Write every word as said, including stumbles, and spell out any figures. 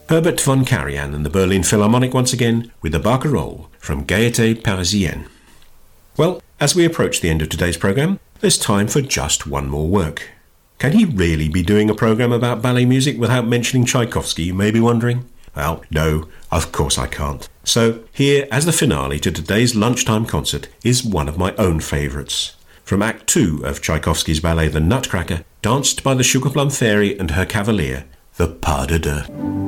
Herbert von Karajan and the Berlin Philharmonic once again with the Barcarolle from Gaieté Parisienne. Well, as we approach the end of today's programme, there's time for just one more work. Can he really be doing a programme about ballet music without mentioning Tchaikovsky, you may be wondering? Well, no, of course I can't. So here, as the finale to today's lunchtime concert, is one of my own favourites. From Act two of Tchaikovsky's ballet The Nutcracker, danced by the Sugar Plum Fairy and her cavalier, the Pas de Deux.